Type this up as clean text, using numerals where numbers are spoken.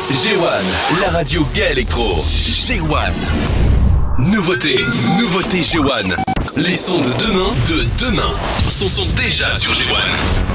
G1, la radio gay électro. G1. Nouveauté G1. Les sons de demain sont déjà sur G1.